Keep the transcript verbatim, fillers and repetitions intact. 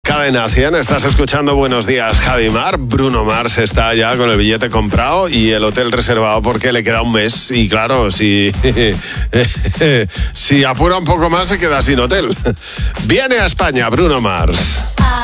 Cadena cien, estás escuchando Buenos Días, Javi Mar. Bruno Mars está ya con el billete comprado y el hotel reservado porque le queda un mes. Y claro, si, si apura un poco más se queda sin hotel. Viene a España Bruno Mars.